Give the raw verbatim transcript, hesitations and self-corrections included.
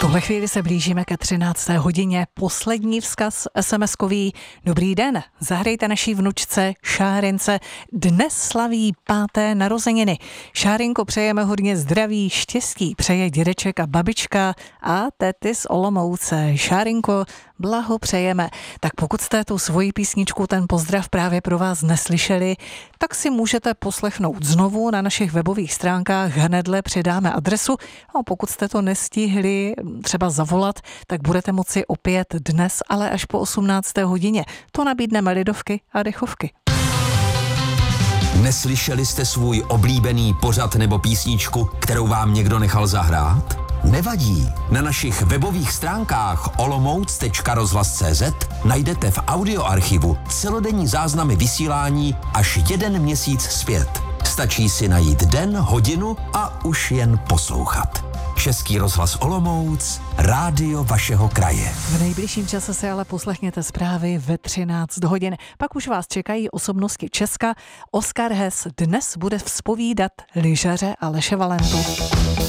tuhle chvíli se blížíme ke třinácté hodině. Poslední vzkaz es em eskový. Dobrý den, zahrajte naší vnučce Šárince. Dnes slaví páté narozeniny. Šárinko, přejeme hodně zdraví, štěstí. Přeje dědeček a babička a tety z Olomouce. Šárinko, blahopřejeme. Tak pokud jste tu svoji písničku, ten pozdrav právě pro vás neslyšeli, tak si můžete poslechnout znovu na našich webových stránkách. Hnedle přidáme adresu. A pokud jste to nestihli třeba zavolat, tak budete moci opět dnes, ale až po osmnácté hodině. To nabídneme lidovky a dechovky. Neslyšeli jste svůj oblíbený pořad nebo písničku, kterou vám někdo nechal zahrát? Nevadí. Na našich webových stránkách olomouc tečka rozhlas tečka cé zet najdete v audioarchivu celodenní záznamy vysílání až jeden měsíc zpět. Stačí si najít den, hodinu a už jen poslouchat. Český rozhlas Olomouc, rádio vašeho kraje. V nejbližším čase si ale poslechněte zprávy ve třináct hodin. Pak už vás čekají osobnosti Česka. Oskar Hess dnes bude vzpovídat lyžaře Aleše Valentu.